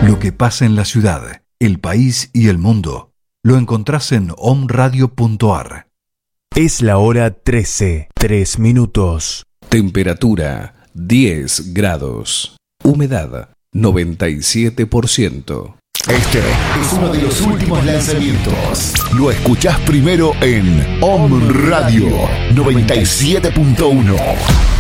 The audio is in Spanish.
Lo que pasa en la ciudad, el país y el mundo, lo encontrás en omradio.ar. Es la hora 13, 3 minutos. Temperatura 10 grados. Humedad 97%. Este es uno de los últimos lanzamientos. Lo escuchás primero en Om Radio 97.1.